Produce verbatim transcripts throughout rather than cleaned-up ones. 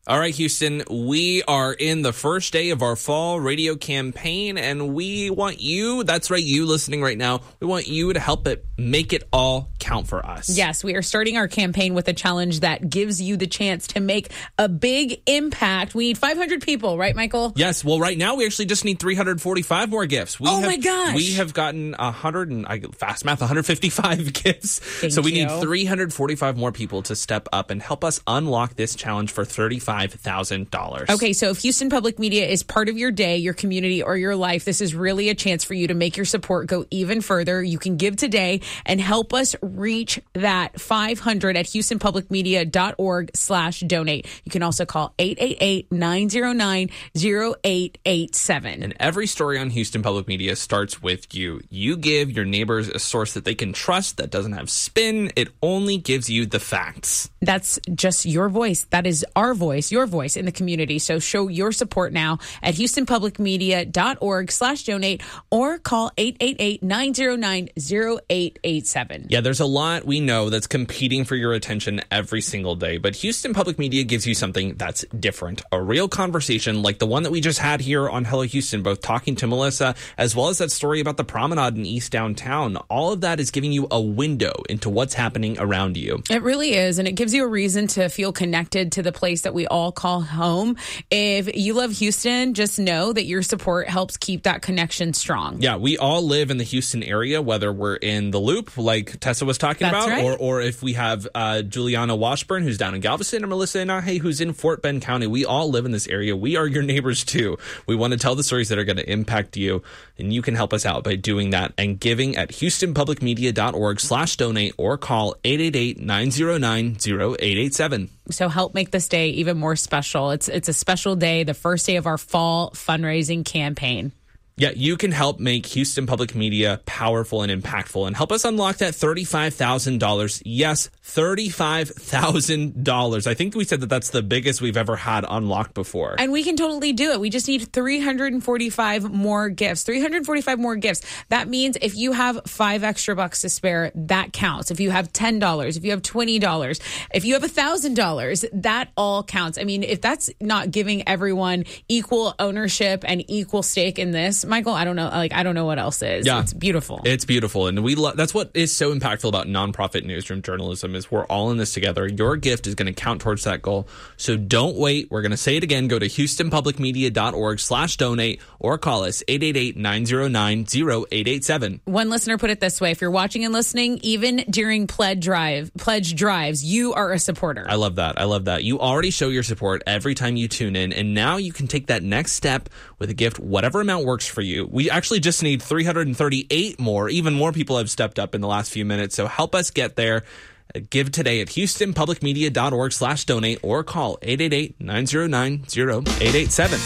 All right, Houston, we are in the first day of our fall radio campaign, and we want you, that's right, you listening right now, we want you to help it make it all count for us. Yes, we are starting our campaign with a challenge that gives you the chance to make a big impact. We need five hundred people, right, Michael? Yes, well, right now we actually just need three hundred forty-five more gifts. We oh, have, my gosh. We have gotten one hundred, and I, fast math, one hundred fifty-five gifts. Thank so we you. need three hundred forty-five more people to step up and help us unlock this challenge for thirty-five thousand dollars. Okay, so if Houston Public Media is part of your day, your community, or your life, this is really a chance for you to make your support go even further. You can give today and help us reach that five hundred at houstonpublicmedia.org slash donate. You can also call eight eight eight, nine zero nine, zero eight eight seven. And every story on Houston Public Media starts with you. You give your neighbors a source that they can trust, that doesn't have spin. It only gives you the facts. That's just your voice. That is our voice, your voice in the community. So show your support now at houstonpublicmedia.org slash donate or call eight eight eight, nine zero nine, zero eight eight seven. Yeah, there's a lot we know that's competing for your attention every single day, but Houston Public Media gives you something that's different. A real conversation like the one that we just had here on Hello Houston, both talking to Melissa as well as that story about the promenade in East Downtown. All of that is giving you a window into what's happening around you. It really is, and it gives you a reason to feel connected to the place that we all call home. If you love Houston, just know that your support helps keep that connection strong. Yeah, we all live in the Houston area, whether we're in the Loop, like Tessa was talking That's about, right. or or if we have uh, Juliana Washburn, who's down in Galveston, or Melissa Inahe, who's in Fort Bend County. We all live in this area. We are your neighbors, too. We want to tell the stories that are going to impact you, and you can help us out by doing that and giving at houstonpublicmedia.org slash donate or call eight eight eight, nine zero nine, zero eight eight seven. So help make this day even more special. It's it's a special day, the first day of our fall fundraising campaign. Yeah, you can help make Houston Public Media powerful and impactful and help us unlock that thirty-five thousand dollars. Yes, thirty-five thousand dollars. I think we said that that's the biggest we've ever had unlocked before. And we can totally do it. We just need three hundred forty-five more gifts. three hundred forty-five more gifts. That means if you have five extra bucks to spare, that counts. If you have ten dollars, if you have twenty dollars, if you have one thousand dollars, that all counts. I mean, if that's not giving everyone equal ownership and equal stake in this, Michael, I don't know. Like, I don't know what else is. Yeah, it's beautiful. It's beautiful. And we lo- that's what is so impactful about nonprofit newsroom journalism is we're all in this together. Your gift is going to count towards that goal. So don't wait. We're going to say it again. Go to houstonpublicmedia.org slash donate or call us eight eight eight, nine zero nine, zero eight eight seven. One listener put it this way. If you're watching and listening, even during pledge drive, pledge drives, you are a supporter. I love that. I love that. You already show your support every time you tune in. And now you can take that next step with a gift, whatever amount works for you. We actually just need three hundred thirty-eight more. Even more people have stepped up in the last few minutes. So help us get there. Give today at houstonpublicmedia.org slash donate or call eight eight eight, nine zero nine, zero eight eight seven.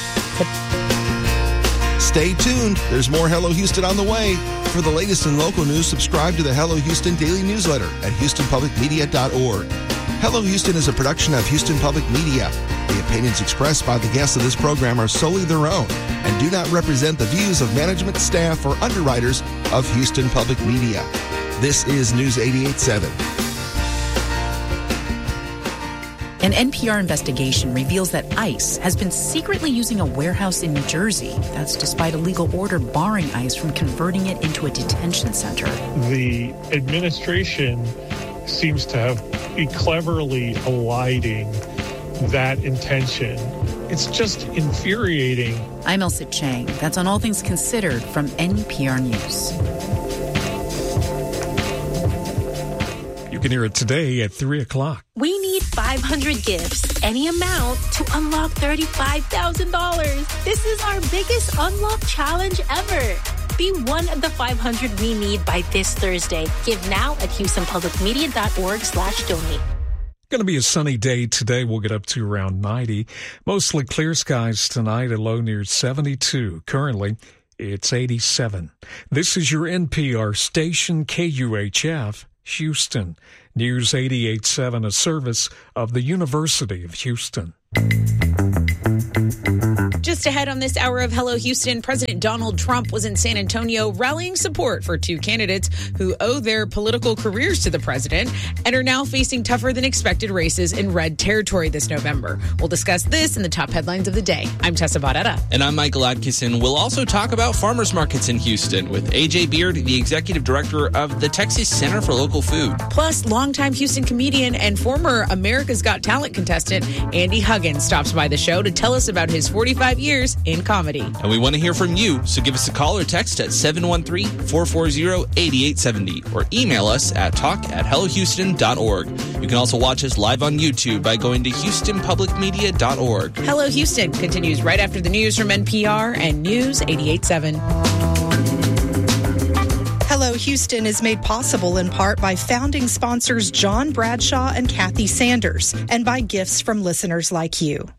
Stay tuned. There's more Hello Houston on the way. For the latest in local news, subscribe to the Hello Houston daily newsletter at houston public media dot org. Hello Houston is a production of Houston Public Media. The opinions expressed by the guests of this program are solely their own and do not represent the views of management, staff, or underwriters of Houston Public Media. This is News eighty-eight point seven. An N P R investigation reveals that ICE has been secretly using a warehouse in New Jersey. That's despite a legal order barring ICE from converting it into a detention center. The administration seems to have be cleverly eliding that intention. It's just infuriating. I'm Elsa Chang. That's on All Things Considered from N P R News. You can hear it today at three o'clock. We need five hundred gifts, any amount, to unlock thirty-five thousand dollars. This is our biggest unlock challenge ever. Be one of the five hundred we need by this Thursday. Give now at houstonpublicmedia.org slash donate. Going to be a sunny day today. We'll get up to around ninety. Mostly clear skies tonight, a low near seventy-two. Currently, it's eighty-seven. This is your N P R station, K U H F, Houston. News eighty-eight point seven, a service of the University of Houston. Just ahead on this hour of Hello Houston, President Donald Trump was in San Antonio rallying support for two candidates who owe their political careers to the president and are now facing tougher than expected races in red territory this November. We'll discuss this in the top headlines of the day. I'm Tessa Barrera. And I'm Michael Adkison. We'll also talk about farmers markets in Houston with A J Beard, the executive director of the Texas Center for Local Food. Plus, longtime Houston comedian and former America's Got Talent contestant Andy Huggins stops by the show to tell us about his forty-five years in comedy. And we want to hear from you, so give us a call or text at seven one three, four four zero, eight eight seven zero or email us at talk at hello houston dot org. You can also watch us live on YouTube by going to houston public media dot org. Hello Houston continues right after the news from N P R and News eighty-eight point seven. Hello Houston is made possible in part by founding sponsors John Bradshaw and Kathy Sanders and by gifts from listeners like you.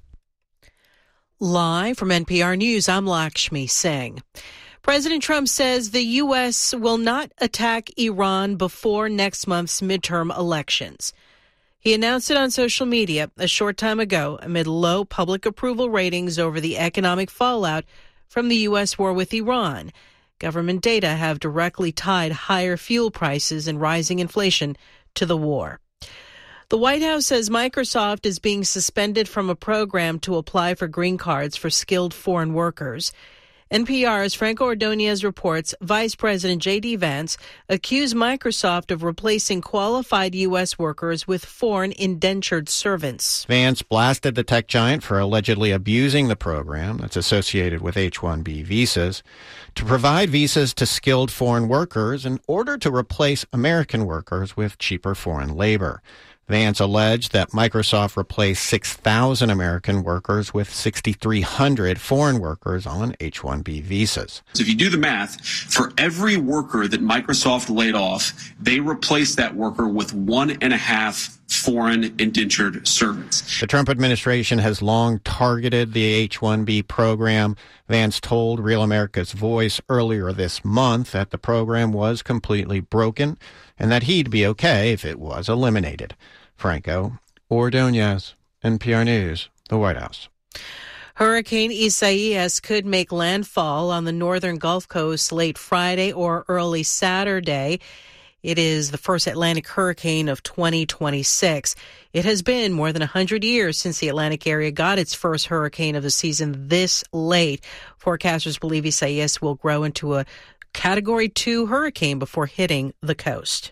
Live from N P R News, I'm Lakshmi Singh. President Trump says the U S will not attack Iran before next month's midterm elections. He announced it on social media a short time ago amid low public approval ratings over the economic fallout from the U S war with Iran. Government data have directly tied higher fuel prices and rising inflation to the war. The White House says Microsoft is being suspended from a program to apply for green cards for skilled foreign workers. N P R's Franco Ordonez reports Vice President J D. Vance accused Microsoft of replacing qualified U S workers with foreign indentured servants. Vance blasted the tech giant for allegedly abusing the program that's associated with H one B visas to provide visas to skilled foreign workers in order to replace American workers with cheaper foreign labor. Vance alleged that Microsoft replaced six thousand American workers with six thousand three hundred foreign workers on H one B visas. So if you do the math, for every worker that Microsoft laid off, they replaced that worker with one and a half foreign indentured servants. The Trump administration has long targeted the H one B program. Vance told Real America's Voice earlier this month that the program was completely broken and that he'd be okay if it was eliminated. Franco Ordonez, N P R News, the White House. Hurricane Isaias could make landfall on the northern Gulf Coast late Friday or early Saturday. It is the first Atlantic hurricane of twenty twenty-six. It has been more than one hundred years since the Atlantic area got its first hurricane of the season this late. Forecasters believe Isaias will grow into a Category two hurricane before hitting the coast.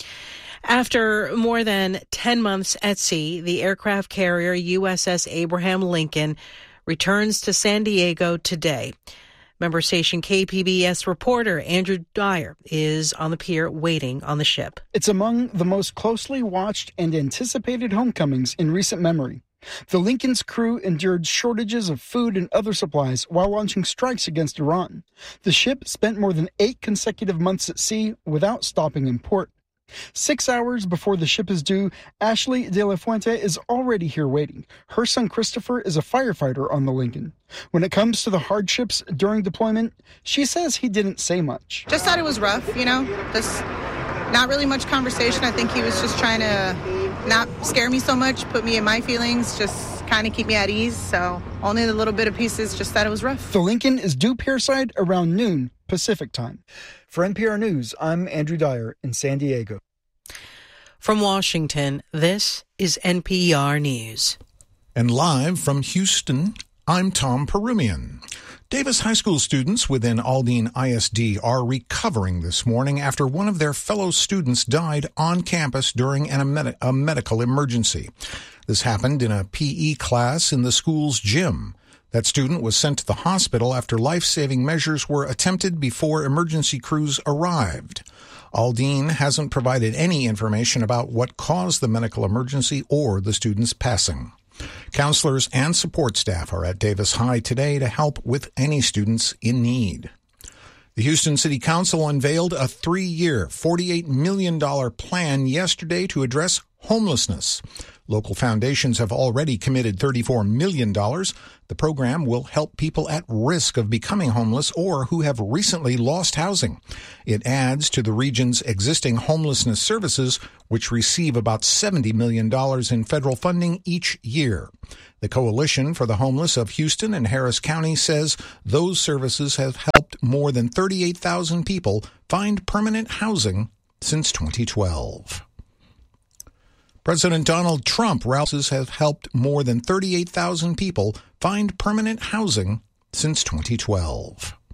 After more than ten months at sea, the aircraft carrier U S S Abraham Lincoln returns to San Diego today. Member station K P B S reporter Andrew Dyer is on the pier waiting on the ship. It's among the most closely watched and anticipated homecomings in recent memory. The Lincoln's crew endured shortages of food and other supplies while launching strikes against Iran. The ship spent more than eight consecutive months at sea without stopping in port. Six hours before the ship is due, Ashley De La Fuente is already here waiting. Her son Christopher is a firefighter on the Lincoln. When it comes to the hardships during deployment, she says he didn't say much. Just thought it was rough, you know, just not really much conversation. I think he was just trying to not scare me so much, put me in my feelings, just kind of keep me at ease. So only the little bit of pieces, just thought it was rough. The Lincoln is due pierside around noon Pacific time. For N P R News, I'm Andrew Dyer in San Diego. From Washington, this is N P R News. And live from Houston, I'm Tom Perumian. Davis High School students within Aldine I S D are recovering this morning after one of their fellow students died on campus during an, a, med- a medical emergency. This happened in a P E class in the school's gym. That student was sent to the hospital after life-saving measures were attempted before emergency crews arrived. Aldine hasn't provided any information about what caused the medical emergency or the student's passing. Counselors and support staff are at Davis High today to help with any students in need. The Houston City Council unveiled a three-year, forty-eight million dollars plan yesterday to address homelessness. Local foundations have already committed thirty-four million dollars. The program will help people at risk of becoming homeless or who have recently lost housing. It adds to the region's existing homelessness services, which receive about seventy million dollars in federal funding each year. The Coalition for the Homeless of Houston and Harris County says those services have helped more than thirty-eight thousand people find permanent housing since twenty twelve. President Donald Trump rallies have helped more than thirty-eight thousand people find permanent housing since twenty twelve.